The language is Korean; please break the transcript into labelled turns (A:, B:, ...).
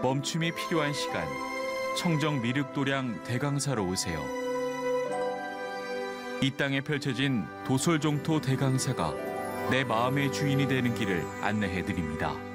A: 멈춤이 필요한 시간, 청정 미륵도량 대강사로 오세요. 이 땅에 펼쳐진 도솔종토 대강사가 내 마음의 주인이 되는 길을 안내해드립니다.